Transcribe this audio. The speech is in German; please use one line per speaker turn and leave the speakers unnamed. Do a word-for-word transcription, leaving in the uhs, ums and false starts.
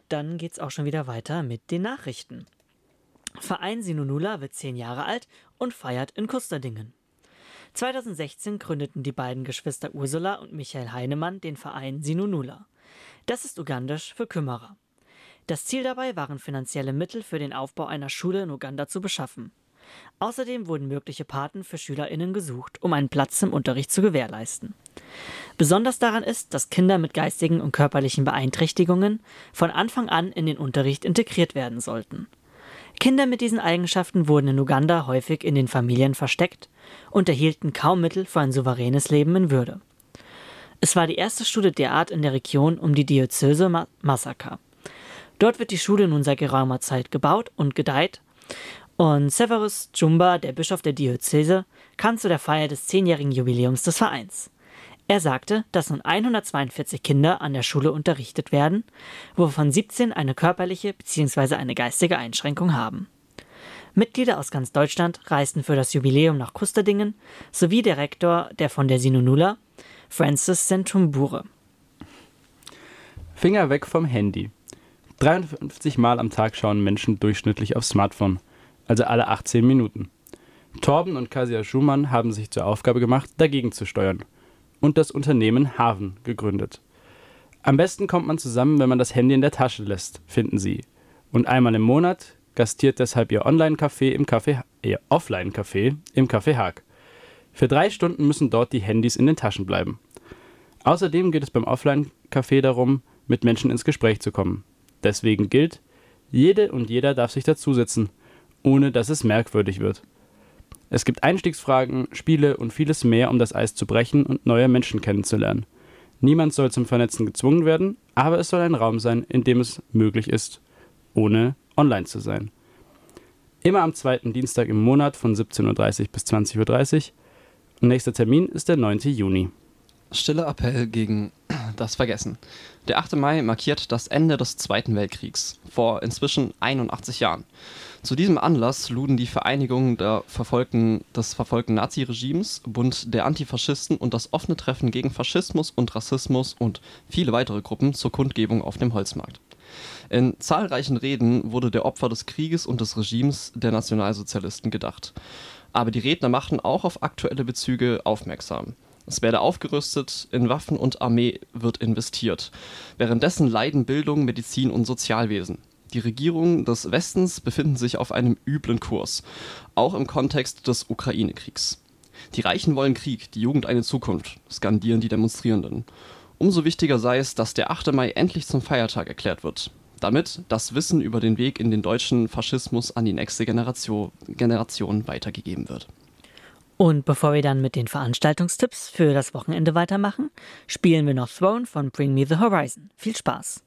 dann geht's auch schon wieder weiter mit den Nachrichten. Verein Sinunula wird zehn Jahre alt und feiert in Kusterdingen. zweitausendsechzehn gründeten die beiden Geschwister Ursula und Michael Heinemann den Verein Sinunula. Das ist ugandisch für Kümmerer. Das Ziel dabei waren, finanzielle Mittel für den Aufbau einer Schule in Uganda zu beschaffen. Außerdem wurden mögliche Paten für SchülerInnen gesucht, um einen Platz im Unterricht zu gewährleisten. Besonders daran ist, dass Kinder mit geistigen und körperlichen Beeinträchtigungen von Anfang an in den Unterricht integriert werden sollten. Kinder mit diesen Eigenschaften wurden in Uganda häufig in den Familien versteckt und erhielten kaum Mittel für ein souveränes Leben in Würde. Es war die erste Schule der Art in der Region um die Diözese Ma- Masaka. Dort wird die Schule nun seit geraumer Zeit gebaut und gedeiht. Und Severus Jumba, der Bischof der Diözese, kam zu der Feier des zehnjährigen Jubiläums des Vereins. Er sagte, dass nun hundertzweiundvierzig Kinder an der Schule unterrichtet werden, wovon siebzehn eine körperliche bzw. eine geistige Einschränkung haben. Mitglieder aus ganz Deutschland reisten für das Jubiläum nach Kusterdingen, sowie der Rektor der von der Sinunula, Francis Sentumbure.
Finger weg vom Handy. dreiundfünfzig Mal am Tag schauen Menschen durchschnittlich aufs Smartphone, also alle achtzehn Minuten. Torben und Kasia Schumann haben sich zur Aufgabe gemacht, dagegen zu steuern und das Unternehmen Haven gegründet. Am besten kommt man zusammen, wenn man das Handy in der Tasche lässt, finden sie. Und einmal im Monat gastiert deshalb ihr Online-Café im Café, ihr Offline-Café im Café Haag. Für drei Stunden müssen dort die Handys in den Taschen bleiben. Außerdem geht es beim Offline-Café darum, mit Menschen ins Gespräch zu kommen. Deswegen gilt, jede und jeder darf sich dazusetzen, ohne dass es merkwürdig wird. Es gibt Einstiegsfragen, Spiele und vieles mehr, um das Eis zu brechen und neue Menschen kennenzulernen. Niemand soll zum Vernetzen gezwungen werden, aber es soll ein Raum sein, in dem es möglich ist, ohne online zu sein. Immer am zweiten Dienstag im Monat von siebzehn Uhr dreißig bis zwanzig Uhr dreißig. Nächster Termin ist der neunten Juni.
Stiller Appell gegen das Vergessen. Der achte Mai markiert das Ende des Zweiten Weltkriegs, vor inzwischen einundachtzig Jahren. Zu diesem Anlass luden die Vereinigung der verfolgten, des verfolgten Naziregimes, Bund der Antifaschisten und das offene Treffen gegen Faschismus und Rassismus und viele weitere Gruppen zur Kundgebung auf dem Holzmarkt. In zahlreichen Reden wurde der Opfer des Krieges und des Regimes der Nationalsozialisten gedacht. Aber die Redner machten auch auf aktuelle Bezüge aufmerksam. Es werde aufgerüstet, in Waffen und Armee wird investiert. Währenddessen leiden Bildung, Medizin und Sozialwesen. Die Regierungen des Westens befinden sich auf einem üblen Kurs, auch im Kontext des Ukraine-Kriegs. Die Reichen wollen Krieg, die Jugend eine Zukunft, skandieren die Demonstrierenden. Umso wichtiger sei es, dass der achte Mai endlich zum Feiertag erklärt wird. Damit das Wissen über den Weg in den deutschen Faschismus an die nächste Generation, Generation weitergegeben wird.
Und bevor wir dann mit den Veranstaltungstipps für das Wochenende weitermachen, spielen wir noch Throne von Bring Me the Horizon. Viel Spaß!